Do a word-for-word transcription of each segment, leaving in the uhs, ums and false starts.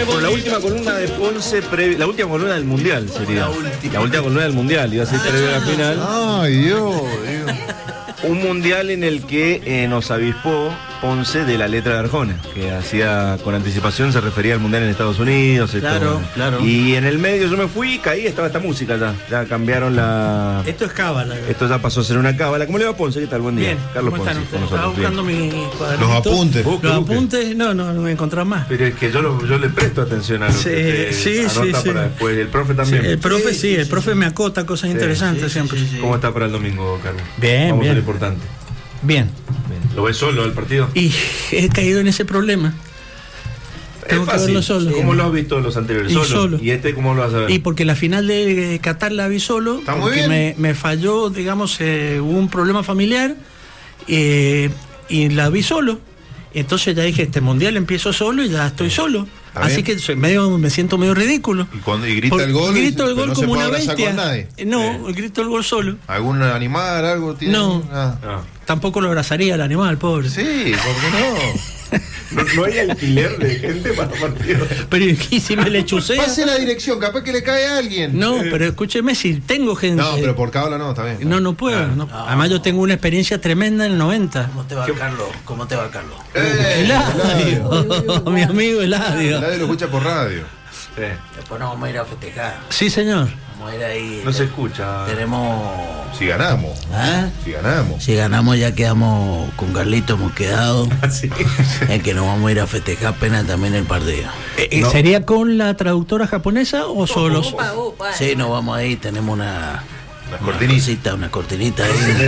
Bueno, la última columna de Ponce, pre... la última columna del Mundial sería. La última, la última columna del Mundial, iba a ser previo a la final. Ay, Dios, Dios. Un mundial en el que eh, nos avispó Ponce de la letra de Arjona, que hacía con anticipación, se refería al mundial en Estados Unidos. Claro, esto. claro. Y en el medio yo me fui, caí, estaba esta música ya. Ya cambiaron la. Esto es cábala. Esto ya pasó a ser una cábala. ¿Cómo le va, Ponce? ¿Qué tal? Buen día. Bien, Carlos ¿cómo Ponce. están Con ustedes? Estaba nosotros. buscando Bien. mi cuadernito. Los apuntes. Busque, Los busque. apuntes, no, no, no voy a encontrar más. Pero es que yo, lo, yo le presto atención a lo Sí, que te sí, sí, anota sí. para después. El profe Sí, también. el profe sí, Sí, sí, el sí, profe sí. me acota cosas Sí, interesantes sí, sí, siempre. sí, sí. ¿Cómo está para el domingo, Carlos? Bien, Vamos bien. a lo importante. Bien. Bien. ¿Lo ves solo el partido? Y he caído en ese problema. Tengo Es que fácil. verlo solo. ¿Cómo lo has visto los anteriores? Y ¿Solo? solo. ¿Y este cómo lo vas a ver? Y porque la final de Qatar la vi solo, Está muy porque bien. me, me falló, digamos, eh, hubo un problema familiar eh, y la vi solo. Entonces ya dije, este mundial empiezo solo y ya estoy solo. Está Así bien. que soy medio, me siento medio ridículo. Y, cuando, y grita Por- el gol. grito el pero gol no se como puede una abrazar bestia. con nadie. Eh, No, grito el gol solo. ¿Algún animal, algo tiene? No. Ah. Ah. Tampoco lo abrazaría al animal, pobre. Sí, ¿por qué no? No, no hay alquiler de gente para partidos. Pero ¿y si me le chusea? Pase la dirección, capaz que le cae a alguien. No, pero escúcheme, si tengo gente. No, pero por cábala no, está bien. No, no puedo. no. Además, yo tengo una experiencia tremenda en el noventa. ¿Cómo te va, Carlos? ¿Cómo te va, Carlos? Eh, Eladio. Mi amigo Eladio. Nadie lo escucha por radio. Sí. Después nos vamos a ir a festejar. Sí, señor. Vamos a ir ahí. No se escucha. Tenemos. Si ganamos. ¿Ah? Si ganamos. Si ganamos, ya quedamos con Carlito, hemos quedado. Así. Es que nos vamos a ir a festejar apenas también el partido. Eh, No. ¿Sería con la traductora japonesa o solos? Sí, nos vamos ahí, tenemos una. Las una cortinitas. cosita, una cortinita ahí.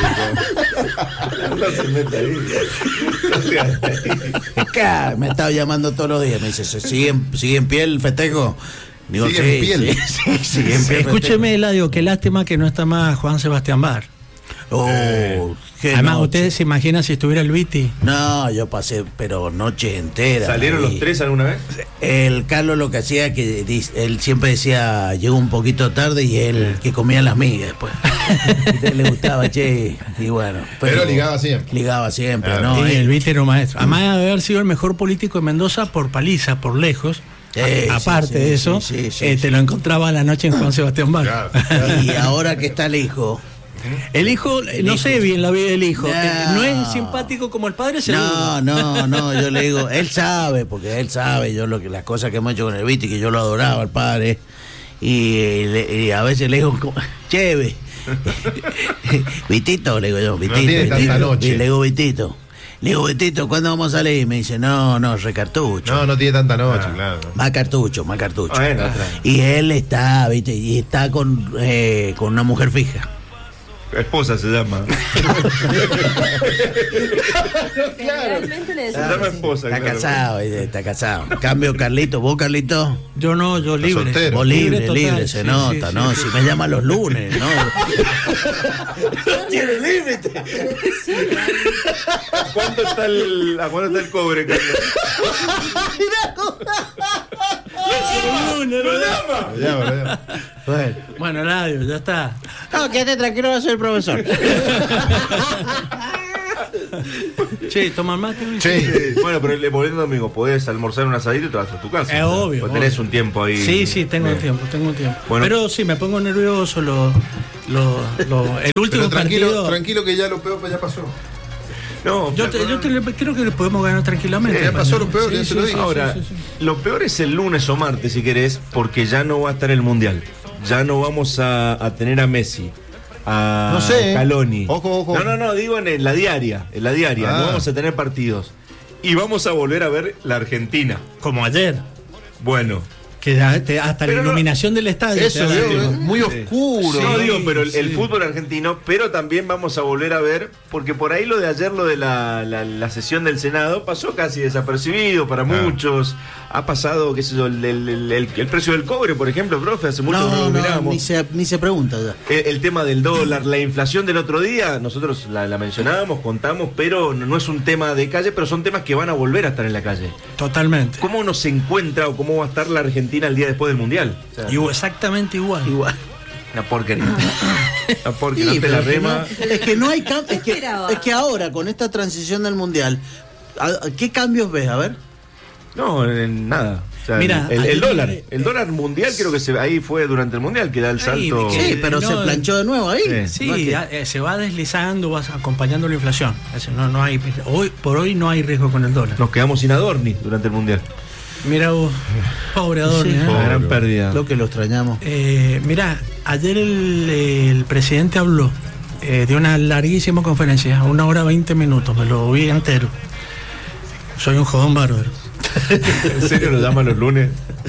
No se mete ahí. No se mete ahí. Acá, me estaba llamando todos los días. Me dice, ¿sigue en, sigue en pie el festejo? Digo, ¿Sigue en sí, piel? sí, sí, sigue en pie el Escúcheme, Eladio, qué lástima que no está más Juan Sebastián Bar. festejo. Oh, qué Además, noche. ustedes se imaginan si estuviera el Viti. No, yo pasé, pero noches enteras. ¿Salieron ahí. los tres alguna vez? El Carlos lo que hacía, que dis- él siempre decía, llegó un poquito tarde y él que comía las migas después. A él le gustaba, che, y bueno. Pero ligaba siempre. Ligaba siempre, Ah, ¿no? Sí, Eh, el Viti era un maestro. Además de haber sido el mejor político de Mendoza por paliza, por lejos. Sí, A- Aparte sí, sí, de eso, sí, sí, sí, eh, sí. te lo encontraba a la noche en Juan Sebastián Bar. Claro, claro. Y ahora que está el hijo. El hijo, eh, no hijo. sé bien la vida del hijo. No. Eh, No es simpático como el padre, seguro. No, no, no, yo le digo, él sabe, porque él sabe, yo lo que las cosas que hemos hecho con el Viti, que yo lo adoraba al padre, y, le- y a veces le digo, cheve, Vitito, le digo yo, Vitito, tiene tanta Vitito, noche. y le digo, Vitito, le digo, Vitito, ¿cuándo vamos a salir? Y me dice, no, no, recartucho. No, no tiene tanta noche, Ah. claro. Más cartucho, más cartucho. Bueno, otra. Y él está, viste, y está con, eh, con una mujer fija. Esposa se llama. Realmente le Se decimos llama así. esposa. Está claro. casado, ¿viste? Está casado. En cambio, Carlito, ¿vos, Carlito? Yo no, yo Está libre. soltero. Vos libre, total, libre, se sí, nota, sí, ¿no? sí. Si me llaman los lunes, ¿no? No tiene límite. ¿A cuánto está el, a cuánto está el cobre, Carlos? Ya, ya. Bueno. Bueno, Eladio, ya está. No, quédate tranquilo, va a ser el profesor. Che, ¿toman mate? Che, Sí, bueno, pero le volviendo domingo, podés almorzar un asadito y te vas a tu casa. Es obvio, Pues tenés obvio. un tiempo ahí. Sí, sí, tengo Bien. tiempo, tengo tiempo. Bueno. Pero sí, me pongo nervioso. Lo, lo, lo- el último pero tranquilo, partido. tranquilo que ya lo peor ya pasó. No, Yo, te- yo te- creo que le podemos ganar tranquilamente. Sí, ya pasó lo peor, Sí, ya sí, se lo sí, dije. sí, Ahora, sí, sí. lo peor es el lunes o martes, si querés, porque ya no va a estar el Mundial. Ya no vamos a, a tener a Messi, a No sé. Scaloni. Ojo, ojo. No, no, no, digo en, el- la diaria, en la diaria. Ah. No vamos a tener partidos. Y vamos a volver a ver la Argentina. Como ayer. Bueno. Que ya te- hasta Pero la no- iluminación del estadio. Eso, te da veo, la- es muy oscuro. No digo, pero el, sí. el fútbol argentino, pero también vamos a volver a ver, porque por ahí lo de ayer, lo de la, la- la sesión del Senado, pasó casi desapercibido para muchos. Ha pasado, qué sé yo, el, el- el- el- el precio del cobre, por ejemplo, profe, hace mucho que no No, lo no, miramos. ni se, ni se pregunta ya. El, el tema del dólar, la inflación del otro día, nosotros la, la mencionábamos, contamos, pero no, no es un tema de calle, pero son temas que van a volver a estar en la calle. Totalmente. ¿Cómo uno se encuentra o cómo va a estar la Argentina el día después del Mundial? O sea, Igual, exactamente igual. Igual. una porquería. Una porquería, Sí, no te la pero que rema. no- es que no hay cam- es, que, esperaba? es que ahora, con esta transición del mundial, ¿a- ¿qué cambios ves? A ver. No, en nada. O sea, Mira, el, el ahí- dólar, el dólar mundial creo que se, ahí fue durante el mundial que da el Ahí, salto. que- Sí, pero no, se planchó de nuevo ahí. Sí. Sí, No es que- a- eh, se va deslizando, vas acompañando la inflación. Es decir, no, no hay, hoy, por hoy no hay riesgo con el dólar. Nos quedamos sin Adorni durante el mundial. Mira vos, pobre Adorni. Sí, ¿eh? Una gran pérdida. Lo que lo extrañamos. Eh, mira, ayer el, el presidente habló eh, de una larguísima conferencia, una hora veinte minutos, me lo vi entero. Soy un jodón bárbaro. ¿En serio lo llaman los lunes?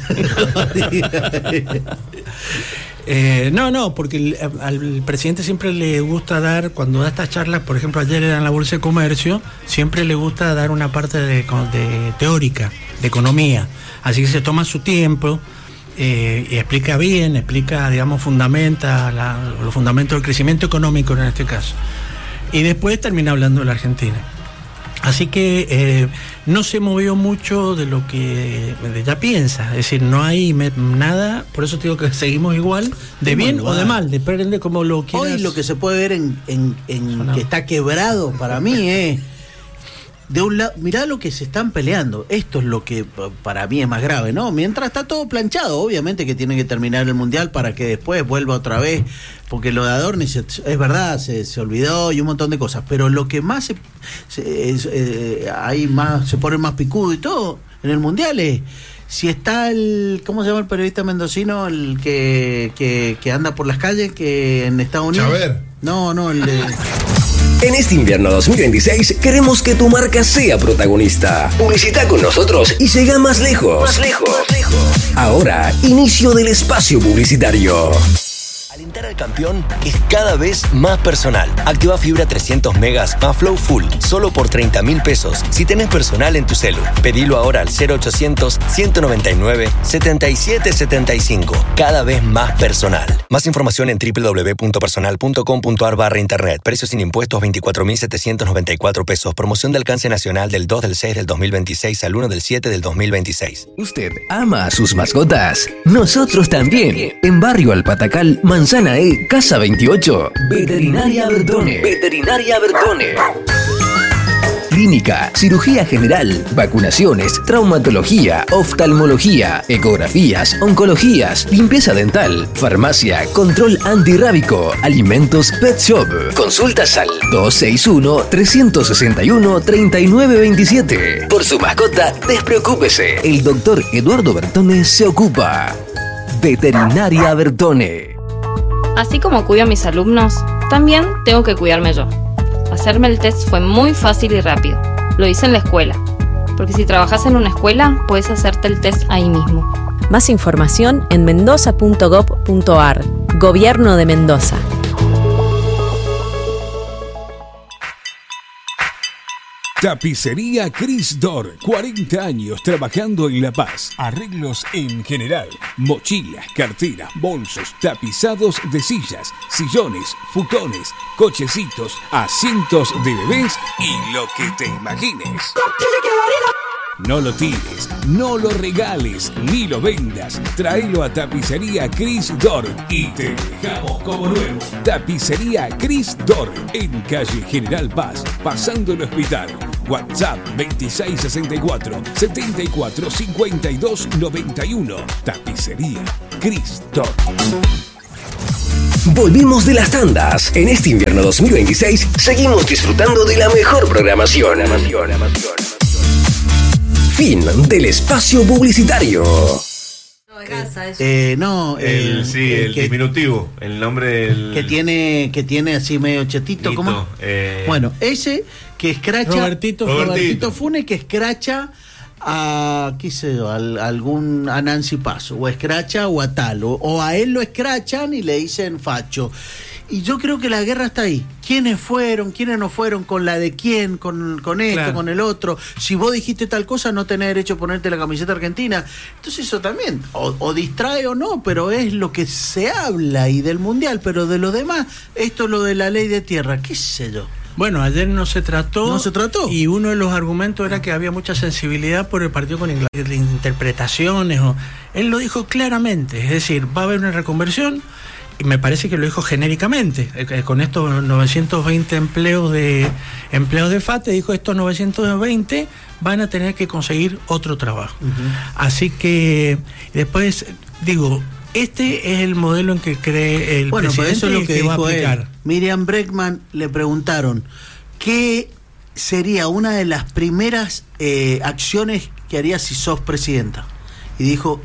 Eh, no, no, porque el- al presidente siempre le gusta dar, cuando da estas charlas, por ejemplo, ayer era en la Bolsa de Comercio, siempre le gusta dar una parte de, de teórica, de economía. Así que se toma su tiempo eh, y explica bien, explica, digamos, fundamenta la- los fundamentos del crecimiento económico en este caso. Y después termina hablando de la Argentina. Así que eh, no se movió mucho de lo que ella piensa, es decir, no hay me- nada, por eso te digo que seguimos igual, de ¿Cómo bien no o de va? mal, depende como lo quieras. Hoy lo que se puede ver en, en- en No. que está quebrado para mí es de un lado, mirá lo que se están peleando. Esto es lo que pa- para mí es más grave, ¿no? Mientras está todo planchado, obviamente que tiene que terminar el mundial para que después vuelva otra vez, porque lo de Adorni se- es verdad, se, se olvidó y un montón de cosas, pero lo que más se, se- es, eh, hay más, se pone más picudo y todo en el mundial es si está el, ¿cómo se llama el periodista mendocino? El que, que, que anda por las calles que en Estados Unidos. Chávez. No, no, el de... En este invierno dos mil veintiséis queremos que tu marca sea protagonista. Publicita con nosotros y llega más lejos. Más lejos. Ahora, inicio del espacio publicitario. Alentar al campeón es cada vez más personal. Activa fibra trescientos megas más Flow Full solo por treinta mil pesos si tenés personal en tu celu. Pedilo ahora al cero ochocientos, ciento noventa y nueve, setenta y siete setenta y cinco. Cada vez más personal. Más información en doble u doble u doble u punto personal punto com punto a r barra internet. Precios sin impuestos veinticuatro mil setecientos noventa y cuatro pesos. Promoción de alcance nacional del dos del seis del dos mil veintiséis al uno del siete del dos mil veintiséis. ¿Usted ama a sus mascotas? Nosotros también. En Barrio Alpatacal, Manzana E, Casa veintiocho. Veterinaria Bertone. Veterinaria Bertone. Clínica, cirugía general, vacunaciones, traumatología, oftalmología, ecografías, oncologías, limpieza dental, farmacia, control antirrábico, alimentos, pet shop. Consultas al dos seis uno, tres seis uno, tres nueve dos siete. Por su mascota, despreocúpese. El doctor Eduardo Bertone se ocupa. Veterinaria Bertone. Así como cuido a mis alumnos, también tengo que cuidarme yo. Hacerme el test fue muy fácil y rápido. Lo hice en la escuela. Porque si trabajas en una escuela, puedes hacerte el test ahí mismo. Más información en mendoza punto gob punto a r. Gobierno de Mendoza. Tapicería Cris Dor, cuarenta años trabajando en La Paz. Arreglos en general, mochilas, carteras, bolsos, tapizados de sillas, sillones, futones, cochecitos, asientos de bebés y lo que te imagines. No lo tires, no lo regales, ni lo vendas. Tráelo a Tapicería Cris Dor y te dejamos como nuevo. Tapicería Cris Dor, en calle General Paz, pasando el hospital. WhatsApp veintiséis sesenta y cuatro, setenta y cuatro cincuenta y dos noventa y uno. Tapicería Cris Dor. Volvimos de las tandas. En este invierno dos mil veintiséis seguimos disfrutando de la mejor programación. Fin del espacio publicitario. Eh, no, El, el, sí, el, que, diminutivo, el nombre del... que tiene que tiene así medio chetito, Nito, ¿cómo? eh, Bueno, ese que escracha Robertito Robertito, Robertito. Fune, que escracha a qué sé yo, al- algún a Nancy Paso, o escracha o a tal, o, o a él lo escrachan y le dicen facho. Y yo creo que la guerra está ahí. ¿Quiénes fueron? ¿Quiénes no fueron? ¿Con la de quién? ¿Con, con esto? Claro. ¿Con el otro? Si vos dijiste tal cosa, no tenés derecho a ponerte la camiseta argentina. Entonces eso también, o, o distrae o no, pero es lo que se habla y del mundial. Pero de lo demás, esto es lo de la ley de tierra, qué sé yo. Bueno, ayer no se trató. No se trató. Y uno de los argumentos era que había mucha sensibilidad por el partido con Inglaterra, de interpretaciones. O, él lo dijo claramente, es decir, va a haber una reconversión me parece que lo dijo genéricamente, eh, con estos novecientos veinte empleos de empleos de FATE, dijo estos novecientos veinte van a tener que conseguir otro trabajo. Uh-huh. Así que después, digo, este es el modelo en que cree el bueno, presidente, eso es lo que, que dijo va a aplicar. Él. Miriam Bregman le preguntaron ¿qué sería una de las primeras eh, acciones que harías si sos presidenta? Y dijo,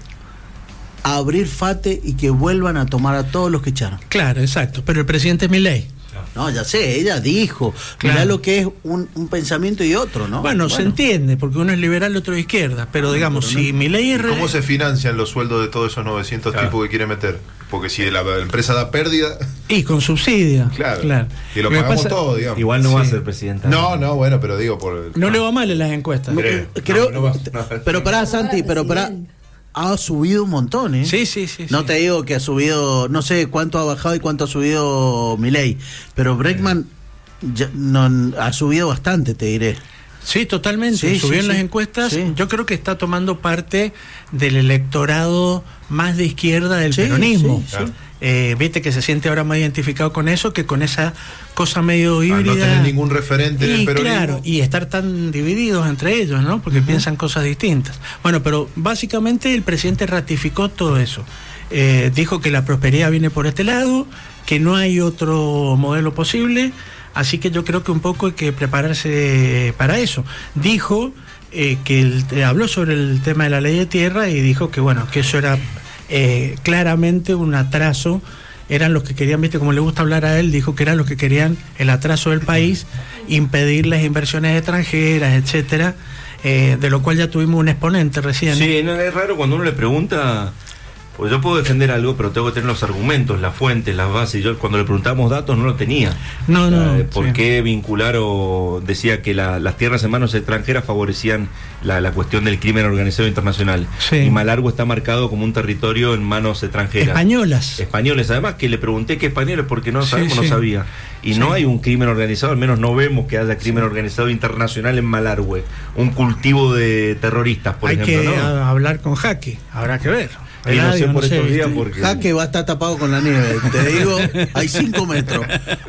abrir FATE y que vuelvan a tomar a todos los que echaron. Claro, exacto, pero el presidente es Milei. No, ya sé, ella dijo, claro. Mirá lo que es un, un pensamiento y otro, ¿no? Bueno, bueno, se entiende, porque uno es liberal y otro de izquierda, pero no, digamos, pero no, si Milei es... ¿Cómo se financian los sueldos de todos esos novecientos claro. tipos que quiere meter? Porque si la, la empresa da pérdida... Y con subsidio. Claro, claro. Y lo pagamos pasa, todo, digamos. Igual no sí. va a ser presidenta. No, no, bueno, pero digo por... No, no le va mal en las encuestas. Creo, creo, no, no va, pero pará, Santi, pero pará... Ha subido un montón, ¿eh? Sí, sí, sí. No sí. te digo que ha subido, no sé cuánto ha bajado y cuánto ha subido Milei, pero Bregman ya, no, ha subido bastante, te diré. Sí, totalmente. Sí, Subió sí, en sí. las encuestas. Sí. Yo creo que está tomando parte del electorado más de izquierda del sí, peronismo. Sí, sí. Eh, Viste que se siente ahora más identificado con eso que con esa cosa medio híbrida. Al no tener ningún referente y, en el peronismo. Claro, y estar tan divididos entre ellos, ¿no? Porque uh-huh. piensan cosas distintas. Bueno, pero básicamente el presidente ratificó todo eso. Eh, dijo que la prosperidad viene por este lado, que no hay otro modelo posible. Así que yo creo que un poco hay que prepararse para eso. Dijo eh, que el, eh, habló sobre el tema de la ley de tierra y dijo que bueno, que eso era eh, claramente un atraso. Eran los que querían, viste, como le gusta hablar a él, dijo que eran los que querían el atraso del país, impedir las inversiones extranjeras, etcétera, eh, de lo cual ya tuvimos un exponente recién. Sí, no, es raro cuando uno le pregunta. Pues yo puedo defender algo, pero tengo que tener los argumentos, las fuentes, las bases. Yo cuando le preguntamos datos no lo tenía. No, no. Eh, ¿Por sí. qué vincular o decía que la, las tierras en manos extranjeras favorecían la, la cuestión del crimen organizado internacional? Sí. Y Malargüe está marcado como un territorio en manos extranjeras. Españolas. Españoles, además que le pregunté qué españoles porque no sabemos, sí, sí. no sabía. Y sí. no hay un crimen organizado, al menos no vemos que haya crimen sí. organizado internacional en Malargüe. Un cultivo de terroristas, por hay ejemplo. Hay que ¿no? hablar con Jaque, habrá que ver. Y no sé por no sé, estos días ¿viste? porque... Jaque va a estar tapado con la nieve, te digo, hay cinco metros.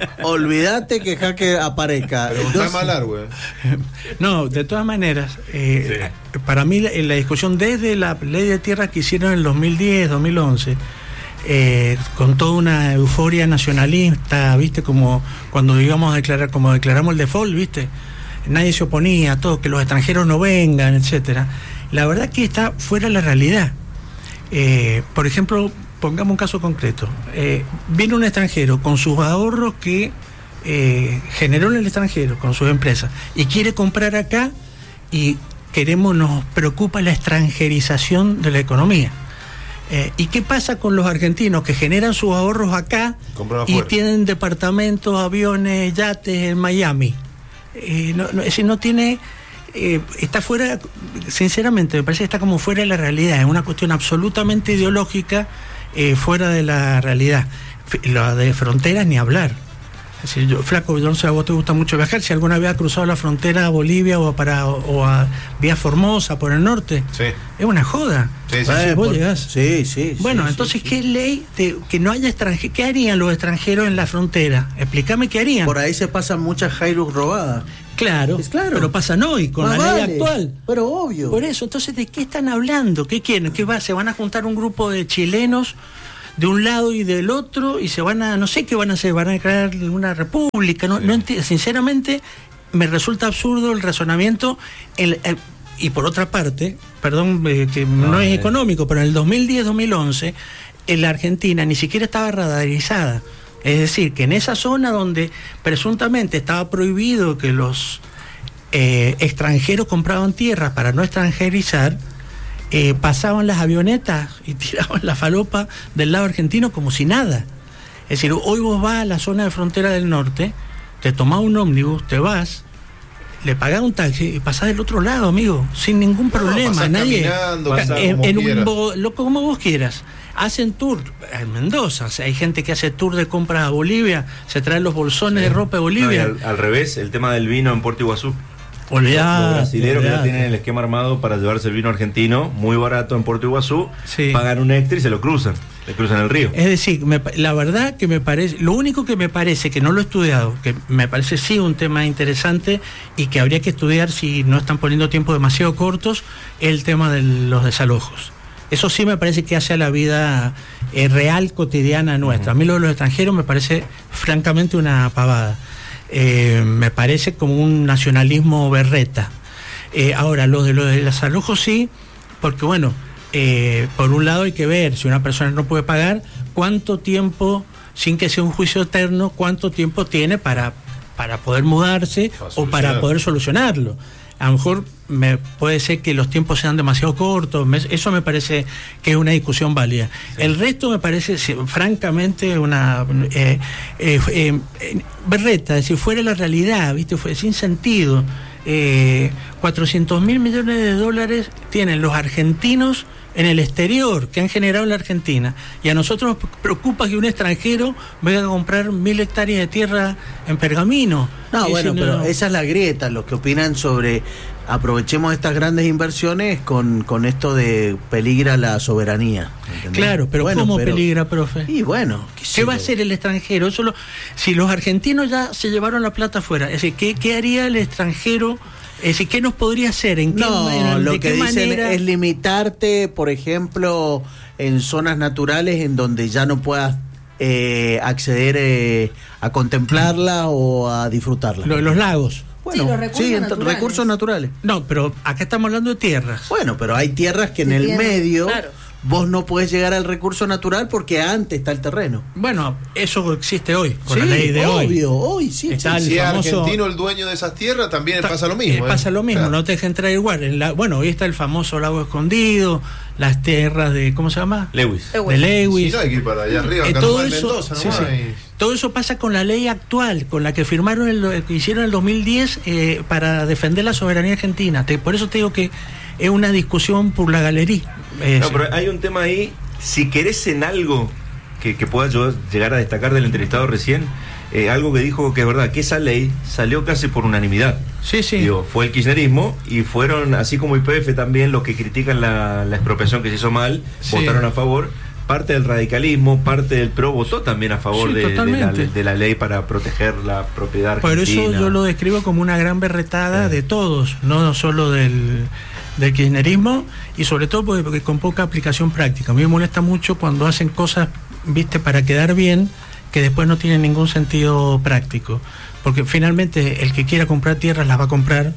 Olvídate que Jaque aparezca. Pero está Malargüe. No, de todas maneras, eh, sí. para mí la, la discusión desde la ley de tierra que hicieron en el dos mil diez, dos mil once, eh, con toda una euforia nacionalista, viste, como cuando íbamos a declarar, como declaramos el default, viste, nadie se oponía, todo, que los extranjeros no vengan, etcétera. La verdad que está fuera de la realidad. Eh, por ejemplo, pongamos un caso concreto. Eh, viene un extranjero con sus ahorros que eh, generó en el extranjero, con sus empresas, y quiere comprar acá, y queremos, nos preocupa la extranjerización de la economía. Eh, ¿Y qué pasa con los argentinos que generan sus ahorros acá y tienen departamentos, aviones, yates en Miami? Eh, no, no, es decir, no tiene... Eh, está fuera, sinceramente me parece que está como fuera de la realidad, es una cuestión absolutamente ideológica, eh, fuera de la realidad. Lo de fronteras ni hablar. Es decir, yo, flaco, yo no sé, a vos te gusta mucho viajar, si alguna vez has cruzado la frontera a Bolivia o, para, o a Vía Formosa por el norte, sí. es una joda. Sí, sí, eh, sí, vos por... llegás. Sí, sí. Bueno, sí, entonces, sí, ¿qué sí. ley de que no haya extranjeros? ¿Qué harían los extranjeros en la frontera? Explícame qué harían. Por ahí se pasan muchas Jairus robadas. Claro, es claro, pero pasan hoy con Más la vale, ley actual. Pero obvio. Por eso, entonces, ¿de qué están hablando? ¿Qué quieren? ¿Qué va? ¿Se van a juntar un grupo de chilenos de un lado y del otro y se van a, no sé qué van a hacer, van a crear una república? No, sí. no enti- sinceramente, me resulta absurdo el razonamiento. El, el, y por otra parte, perdón, eh, que no, no es eh. económico, pero en el dos mil diez, dos mil once, en la Argentina ni siquiera estaba radarizada. Es decir, que en esa zona donde presuntamente estaba prohibido que los eh, extranjeros compraban tierras para no extranjerizar, eh, pasaban las avionetas y tiraban la falopa del lado argentino como si nada. Es decir, hoy vos vas a la zona de frontera del norte, te tomás un ómnibus, te vas, le pagás un taxi y pasás del otro lado, amigo, sin ningún problema. No, nadie caminando, ca- en, como en quieras. un bo- lo como vos quieras. Hacen tour en Mendoza, o sea, hay gente que hace tour de compras a Bolivia, se traen los bolsones sí. de ropa de Bolivia. No, al, al revés, el tema del vino en Puerto Iguazú. Olvidá, los brasileros olvidá. que ya tienen el esquema armado para llevarse el vino argentino muy barato en Puerto Iguazú, Sí. pagan un extra y se lo cruzan, le cruzan el río. Es decir, me pa- la verdad que me parece, lo único que me parece, que no lo he estudiado, que me parece sí un tema interesante y que habría que estudiar si no están poniendo tiempos demasiado cortos, el tema de los desalojos. Eso sí me parece que hace a la vida eh, real, cotidiana nuestra. A mí lo de los extranjeros me parece francamente una pavada. Eh, me parece como un nacionalismo berreta. Eh, ahora, lo de los desalojos sí, porque bueno, eh, por un lado hay que ver si una persona no puede pagar, cuánto tiempo, sin que sea un juicio eterno, cuánto tiempo tiene para, para poder mudarse Para o para poder solucionarlo. A lo mejor me puede ser que los tiempos sean demasiado cortos, me, eso me parece que es una discusión válida. Sí. El resto me parece, sí, francamente, una eh, eh, eh, eh, berreta, si fuera la realidad, ¿viste? Fue sin sentido. Eh, cuatrocientos mil millones de dólares tienen los argentinos en el exterior, que han generado en la Argentina, y a nosotros nos preocupa que un extranjero venga a comprar mil hectáreas de tierra en Pergamino. No, y bueno, si pero no, esa es la grieta, los que opinan sobre aprovechemos estas grandes inversiones con, con esto de peligra la soberanía. ¿entendés? Claro, pero bueno, ¿cómo pero, peligra, profe? Y bueno, ¿Qué, ¿qué va a hacer el extranjero? Eso lo, si los argentinos ya se llevaron la plata afuera, es decir, ¿qué, qué haría el extranjero? Es decir, ¿qué nos podría hacer? ¿En qué, No, en, lo de que qué dicen manera? es limitarte, por ejemplo, en zonas naturales en donde ya no puedas eh, acceder eh, a contemplarla o a disfrutarla. Lo de los lagos. Bueno, Sí, los recursos sí, ent- naturales. recursos naturales. No, pero acá estamos hablando de tierras. Bueno, pero hay tierras que en Sí, el tiene- medio claro. vos no podés llegar al recurso natural porque antes está el terreno. Bueno, eso existe hoy, con Sí, la ley de hoy. obvio, hoy sí. Está el Si es famoso- argentino el dueño de esas tierras, también Ta- pasa lo mismo. eh, ¿eh? pasa lo mismo, Claro. no te deja entrar igual. En la, bueno, hoy está el famoso lago escondido, las tierras de, ¿cómo se llama? Lewis. De Lewis. Si no, hay que ir para allá arriba, Eh, acá todo nomás en eso, Mendoza, sí, nomás, sí. y- Todo eso pasa con la ley actual, con la que firmaron, el, que hicieron en el dos mil diez eh, para defender la soberanía argentina. Te- por eso te digo que es una discusión por la galería. Eh, No, sí. pero hay un tema ahí, si querés en algo que, que pueda yo llegar a destacar del entrevistado recién, eh, algo que dijo que es verdad, que esa ley salió casi por unanimidad. Sí, sí. Digo, fue el kirchnerismo y fueron, así como Y P F también, los que critican la, la expropiación que se hizo mal, Sí. votaron a favor. Parte del radicalismo, parte del PRO votó también a favor Sí, de, de la, totalmente. de la ley para proteger la propiedad Por argentina. eso yo lo describo como una gran berretada Sí. de todos, no solo del, del kirchnerismo, y sobre todo porque, porque con poca aplicación práctica. A mí me molesta mucho cuando hacen cosas, viste, para quedar bien, que después no tienen ningún sentido práctico. Porque finalmente el que quiera comprar tierras las va a comprar,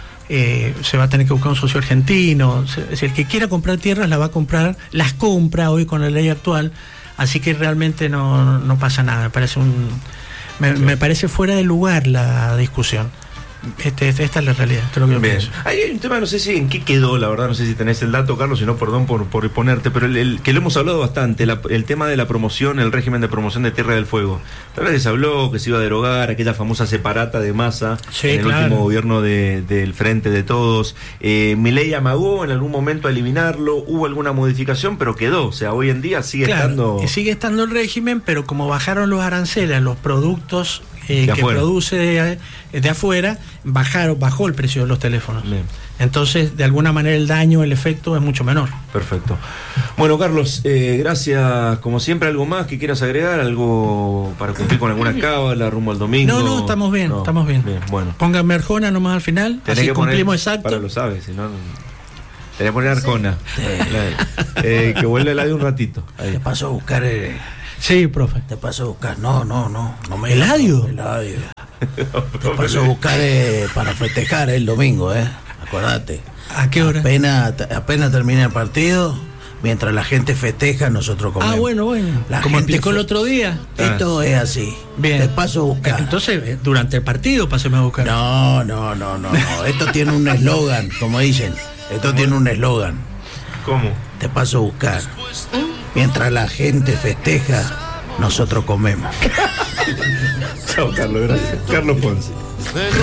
eh, se va a tener que buscar un socio argentino. Se- si el que quiera comprar tierras las va a comprar, las compra hoy con la ley actual, así que realmente no, no pasa nada. Me parece un me, me parece fuera de lugar la discusión. Este, este- esta es la realidad, esto es lo que yo Bien. pienso. Ahí hay un tema, no sé si en qué quedó, la verdad, no sé si tenés el dato, Carlos, si no, perdón por, por ponerte, pero el, el- que lo hemos hablado bastante, la- el tema de la promoción, el régimen de promoción de Tierra del Fuego. La verdad que se habló que se iba a derogar aquella famosa separata de Massa Sí, en el claro. último gobierno de- del Frente de Todos. Eh, Milei amagó en algún momento a eliminarlo, hubo alguna modificación, pero quedó. O sea, hoy en día sigue Claro, estando... y sigue estando el régimen, pero como bajaron los aranceles a los productos eh, De que afuera. produce de, de afuera, bajaron, bajó el precio de los teléfonos. Bien. Entonces, de alguna manera el daño, el efecto es mucho menor. Perfecto. Bueno, Carlos, eh, gracias. Como siempre, ¿algo más que quieras agregar? ¿Algo para cumplir con alguna cábala rumbo al domingo? No, no, estamos bien, No. estamos bien. Bueno. Pónganme Arjona nomás al final, Tenés así que poner- cumplimos exacto. Para lo sabes, si no... Tenés que poner Arjona. La- eh, que vuelve la de un ratito. Ahí. Te paso a buscar, eh, Sí, profe. te paso a buscar, no, no, no, no me ¿Eladio? Eladio. Te paso a buscar eh, para festejar el domingo, eh. Acordate. ¿A qué hora? Apenas, apenas termina el partido, mientras la gente festeja, nosotros comemos. Ah, bueno, bueno. La Como gente explicó el fe- otro día. Esto es así. Bien. Te paso a buscar. Entonces, eh, durante el partido, páseme a buscar. No, no, no, no, no. Esto tiene un eslogan, como dicen. Esto tiene un eslogan. ¿Cómo? Te paso a buscar. Mientras la gente festeja, nosotros comemos. Chao, Carlos, gracias. Carlos Ponce.